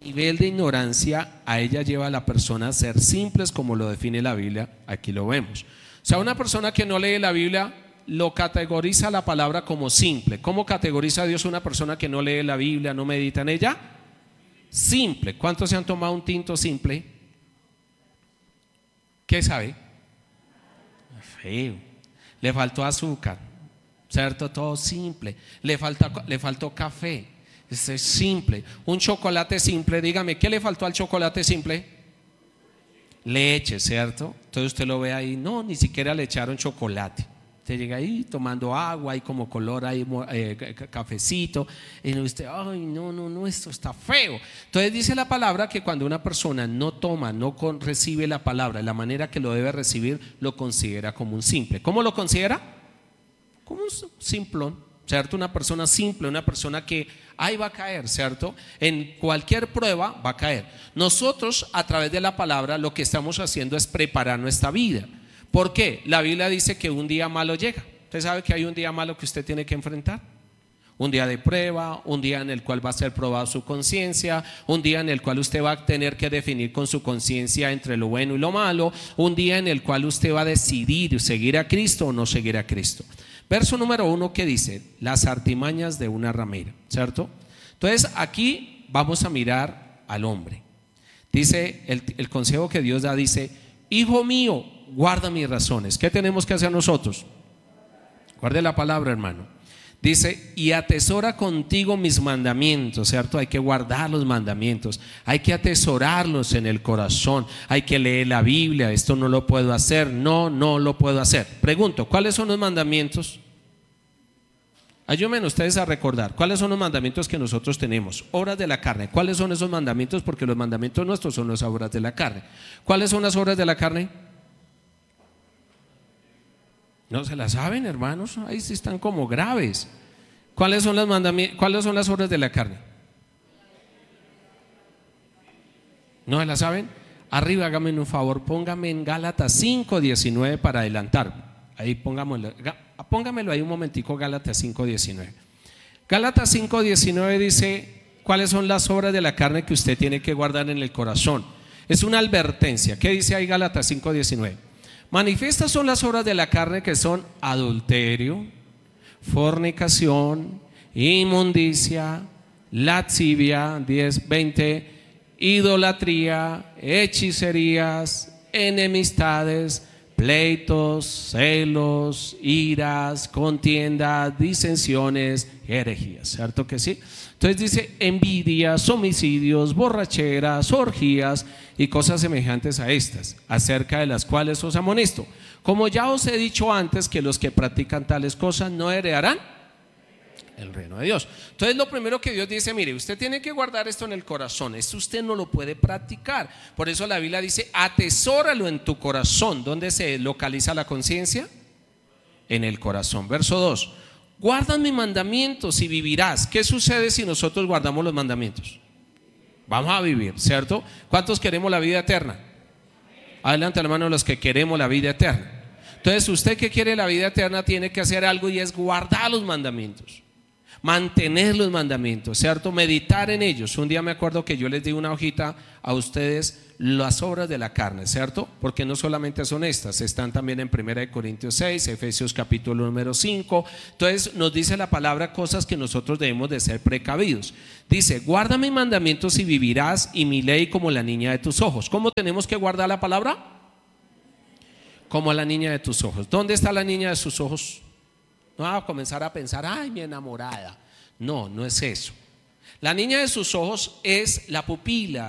nivel de ignorancia a ella lleva a la persona a ser simples, como lo define la Biblia. Aquí lo vemos. O sea, una persona que no lee la Biblia lo categoriza la palabra como simple. ¿Cómo categoriza a Dios una persona que no lee la Biblia, no medita en ella? Simple. ¿Cuántos se han tomado un tinto simple? ¿Qué sabe? Feo. Le faltó azúcar, ¿cierto? Todo simple. Le faltó café. Es simple. Un chocolate simple, dígame, ¿qué le faltó al chocolate simple? Leche, ¿cierto? Entonces usted lo ve ahí, no, ni siquiera le echaron chocolate. Usted llega ahí tomando agua, hay como color ahí, cafecito, y usted, ay, no, esto está feo. Entonces dice la palabra que cuando una persona no toma, recibe la palabra de la manera que lo debe recibir, lo considera como un simple. ¿Cómo lo considera? Como un simplón, ¿cierto? Una persona simple, una persona que ahí va a caer, ¿cierto? En cualquier prueba va a caer. Nosotros a través de la palabra lo que estamos haciendo es preparar nuestra vida. ¿Por qué? La Biblia dice que un día malo llega. ¿Usted sabe que hay un día malo que usted tiene que enfrentar? Un día de prueba, un día en el cual va a ser probado su conciencia, un día en el cual usted va a tener que definir con su conciencia entre lo bueno y lo malo, un día en el cual usted va a decidir seguir a Cristo o no seguir a Cristo. Verso número 1 que dice, las artimañas de una ramera, ¿cierto? Entonces aquí vamos a mirar al hombre. Dice, el consejo que Dios da dice, hijo mío, guarda mis razones. ¿Qué tenemos que hacer nosotros? Guarde la palabra, hermano. Dice, y atesora contigo mis mandamientos, ¿cierto? Hay que guardar los mandamientos, hay que atesorarlos en el corazón, hay que leer la Biblia. Esto no lo puedo hacer, no lo puedo hacer. Pregunto, ¿cuáles son los mandamientos? Ayúdenme ustedes a recordar, ¿cuáles son los mandamientos que nosotros tenemos? Obras de la carne. ¿Cuáles son esos mandamientos? Porque los mandamientos nuestros son las obras de la carne. ¿Cuáles son las obras de la carne? No se las saben, hermanos, ahí sí están como graves. ¿Cuáles son las obras de la carne? ¿No se las saben? Arriba, hágame un favor, póngame en Gálatas 5:19 para adelantar. Ahí póngamelo ahí un momentico, Gálatas 5:19. Gálatas 5:19 dice, ¿cuáles son las obras de la carne que usted tiene que guardar en el corazón? Es una advertencia. ¿Qué dice ahí Gálatas 5:19? Manifiestas son las obras de la carne, que son adulterio, fornicación, inmundicia, lascivia, 10:20, idolatría, hechicerías, enemistades, pleitos, celos, iras, contiendas, disensiones, herejías, ¿cierto que sí? Entonces dice envidias, homicidios, borracheras, orgías y cosas semejantes a estas, acerca de las cuales os amonesto, como ya os he dicho antes, que los que practican tales cosas no heredarán el reino de Dios. Entonces lo primero que Dios dice, mire, usted tiene que guardar esto en el corazón. Esto usted no lo puede practicar. Por eso la Biblia dice, atesóralo en tu corazón. ¿Dónde se localiza la conciencia? En el corazón. Verso 2, guarda mis mandamientos y vivirás. ¿Qué sucede si nosotros guardamos los mandamientos? Vamos a vivir, ¿cierto? ¿Cuántos queremos la vida eterna? Adelante, hermano, los que queremos la vida eterna. Entonces usted que quiere la vida eterna tiene que hacer algo, y es guardar los mandamientos, mantener los mandamientos, ¿cierto? Meditar en ellos. Un día me acuerdo que yo les di una hojita a ustedes, las obras de la carne, ¿cierto? Porque no solamente son estas, están también en 1 Corintios 6, Efesios capítulo número 5. Entonces nos dice la palabra cosas que nosotros debemos de ser precavidos. Dice, guarda mis mandamientos y vivirás, y mi ley como la niña de tus ojos. ¿Cómo tenemos que guardar la palabra? Como la niña de tus ojos. ¿Dónde está la niña de sus ojos? No va a comenzar a pensar, ay, mi enamorada. No es eso. La niña de sus ojos es la pupila,